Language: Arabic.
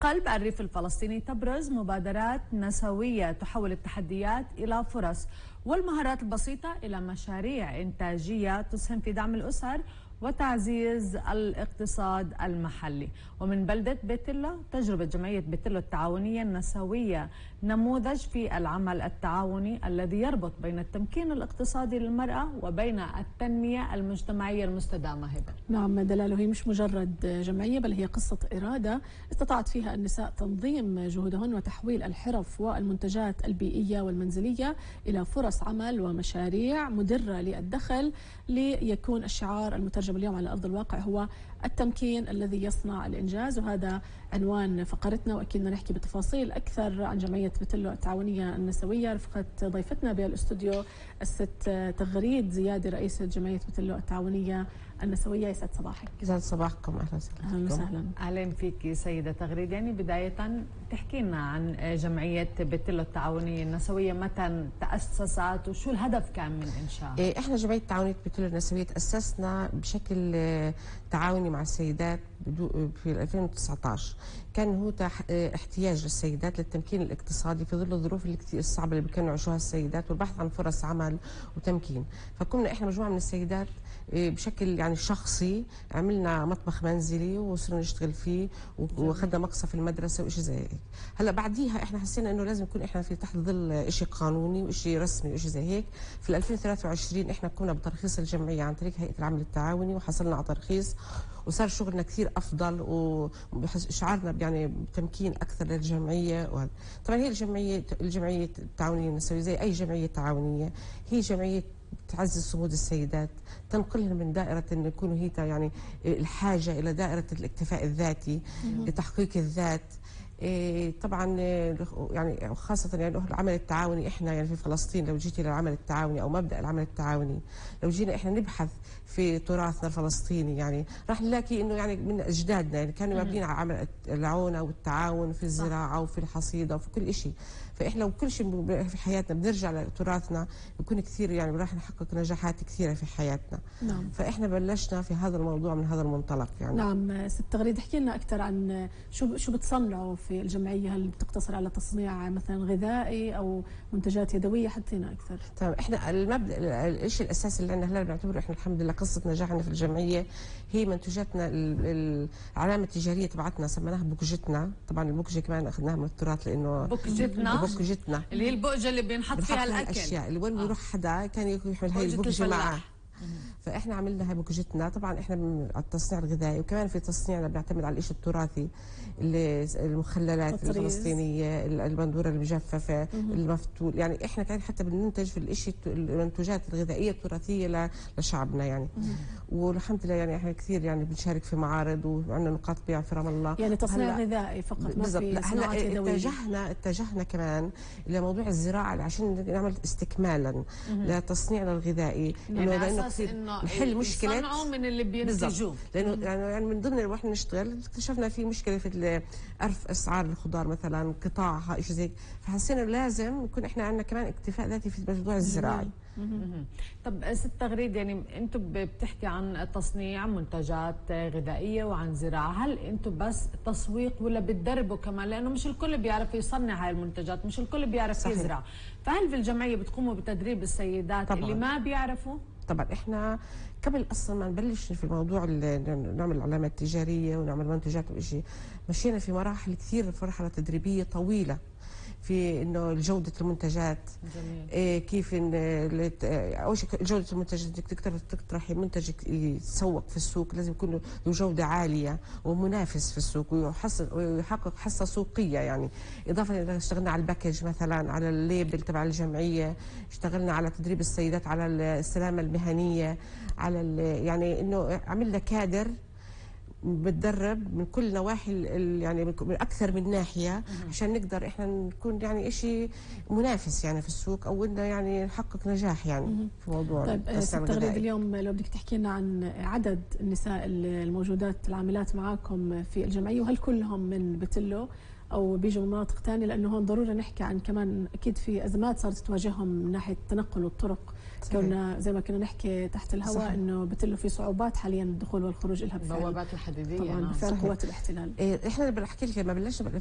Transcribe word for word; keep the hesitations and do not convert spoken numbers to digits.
قلب الريف الفلسطيني تبرز مبادرات نسوية تحول التحديات إلى فرص والمهارات البسيطة إلى مشاريع إنتاجية تسهم في دعم الأسر وتعزيز الاقتصاد المحلي. ومن بلدة بيتلو تجربة جمعية بيتلو التعاونية النسوية نموذج في العمل التعاوني الذي يربط بين التمكين الاقتصادي للمرأة وبين التنمية المجتمعية المستدامة. هبة. نعم دلالة، هي مش مجرد جمعية بل هي قصة إرادة استطاعت فيها النساء تنظيم جهودهن وتحويل الحرف والمنتجات البيئية والمنزلية إلى فرص عمل ومشاريع مدرة للدخل، ليكون الشعار المترجم اليوم على أرض الواقع هو التمكين الذي يصنع الإنجاز. وهذا عنوان فقرتنا، وأكيد نحكي بتفاصيل أكثر عن جمعية بيتلو التعاونية النسوية. رفقت ضيفتنا بالاستوديو الست تغريد زيادي رئيسة جمعية بيتلو التعاونية النسوية. يسعد صباحك. يسعد صباحكم. أهلا وسهلا. أهلا وسهلا. أهلا فيك سيدة تغريد. يعني بداية تحكي لنا عن جمعية بيتلو التعاونية النسوية، متى تأسست وشو الهدف كان من إنشائها؟ إيه، إحنا جمعية تعاونية بيتلو النسوية تأسسنا بشكل تعاوني مع السيدات في ألفين وتسعة عشر. كان هو احتياج للسيدات للتمكين الاقتصادي في ظل الظروف اللي كثير الصعبة اللي كانوا يعيشوها السيدات والبحث عن فرص عمل وتمكين. فكنا إحنا مجموعة من السيدات بشكل يعني شخصي عملنا مطبخ منزلي وصرنا نشتغل فيه واخذنا مقصف في المدرسه وشيء زي هيك. هلا بعديها احنا حسينا انه لازم يكون احنا في تحت ظل شيء قانوني وشيء رسمي وشيء زي هيك. في ألفين وثلاثة وعشرين احنا قمنا بترخيص الجمعيه عن طريق هيئه العمل التعاوني وحصلنا على ترخيص، وصار شغلنا كثير افضل وشعرنا يعني بتمكين اكثر للجمعيه. وهذا طبعا هي الجمعيه الجمعيه التعاونيه النسويه زي اي جمعيه تعاونيه هي جمعيه تعزز صمود السيدات، تنقلهم من دائرة أن يكونوا هي يعني الحاجة إلى دائرة الاكتفاء الذاتي لتحقيق الذات. طبعا يعني خاصة يعني العمل التعاوني، احنا يعني في فلسطين لو جيتي للعمل التعاوني او مبدأ العمل التعاوني، لو جينا احنا نبحث في تراثنا الفلسطيني يعني راح نلاقي انه يعني من اجدادنا يعني كانوا مبنيين على عمل العونة والتعاون في الزراعة وفي الحصيدة وفي كل شيء. فاحنا وكل شيء في حياتنا بنرجع لتراثنا بيكون كثير يعني راح نحقق نجاحات كثيرة في حياتنا. نعم. فاحنا بلشنا في هذا الموضوع من هذا المنطلق يعني. نعم ست تغريد، احكي لنا اكثر عن شو شو بتصنعوا في الجمعية، هل بتقتصر على تصنيع مثلا غذائي او منتجات يدوية؟ حدثينا اكثر. تمام. احنا المبدا الشيء الاساسي اللي عندنا هلا بنعتبره احنا الحمد لله قصه نجاحنا في الجمعيه هي منتجاتنا العلامه التجاريه تبعتنا سميناها بوكجتنا. طبعا البوكجه كمان اخذناها من التراث لانه بوكجتنا بوكجتنا اللي هي البؤجه اللي بينحط فيها الاكل، الاشياء اللي وين بيروح حدا كان يحمل هي البوكجه معه. فاحنا عملنا هاي بوكجتنا. طبعا احنا من التصنيع الغذائي وكمان في تصنيعنا بنعتمد على الشيء التراثي، المخللات الفلسطينيه، البندوره المجففه، المفتول. يعني احنا كمان حتى بننتج في الشيء المنتجات الغذائيه التراثيه لشعبنا يعني. والحمد لله يعني احنا كثير يعني بنشارك في معارض وعندنا نقاط بيع في رام الله. يعني تصنيع غذائي فقط ما في صناعات يدويه. اتجهنا اتجهنا كمان الى موضوع الزراعه عشان نعمل استكمالا لتصنيعنا الغذائي، انه لانه نحل مشكله يصنعوا من اللي بينتجوه. لانه يعني من ضمن واحنا نشتغل اكتشفنا في مشكله في عرف اسعار الخضار مثلا قطاعها شيء زي، فحسينا لازم يكون احنا عندنا كمان اكتفاء ذاتي في الموضوع الزراعي. طب ست تغريد، يعني انتم بتحكي عن تصنيع منتجات غذائيه وعن زراعه، هل انتم بس تسويق ولا بتدربوا كمان؟ لانه مش الكل بيعرف يصنع هاي المنتجات، مش الكل بيعرف صحيح. يزرع. فهل في الجمعيه بتقوموا بتدريب السيدات طبعا. اللي ما بيعرفوا؟ طبعا احنا قبل اصلا ما نبلش في الموضوع نعمل علامات تجاريه ونعمل منتجات وشيء، مشينا في مراحل كثير، في مرحله تدريبيه طويله في انه جوده المنتجات. جميل. إيه كيف ان اول شيء جوده المنتجات بدك تقدر تطرحي منتج يتسوق في السوق لازم يكون له جوده عاليه ومنافس في السوق ويحقق حصه سوقيه يعني. اضافه الى اشتغلنا على الباكج مثلا، على الليبل تبع الجمعيه، اشتغلنا على تدريب السيدات على السلامه المهنيه، على يعني انه عملنا كادر بتدرب من كل نواحي يعني من اكثر من ناحيه عشان نقدر احنا نكون يعني شيء منافس يعني في السوق او انه يعني نحقق نجاح يعني في موضوع. طيب ست تغريد، اليوم لو بدك تحكي لنا عن عدد النساء الموجودات العاملات معاكم في الجمعيه، وهل كلهم من بيتلو او بيجوا من مناطق ثانيه، لانه هون ضروري نحكي عن كمان اكيد في ازمات صارت تواجههم من ناحيه التنقل والطرق. كنا زي ما كنا نحكي تحت الهواء انه بتله في صعوبات حاليا الدخول والخروج لها بفعل بوابات الحديديه طبعا بفعل قوات الاحتلال. احنا بنحكي لك لما بلشنا